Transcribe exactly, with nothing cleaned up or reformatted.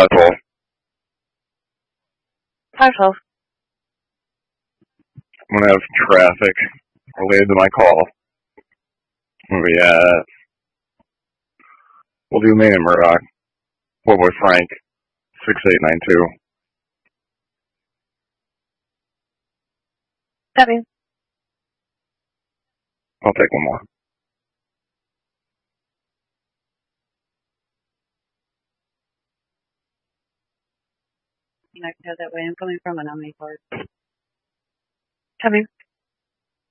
five twelve. five twelve. I'm gonna have traffic related to my call. Where we at? We'll do Maine and Murdoch. Poor boy Frank, six eight nine two. Copy. I'll take one more. I can go that way. I'm coming from an Omni Park. Copy.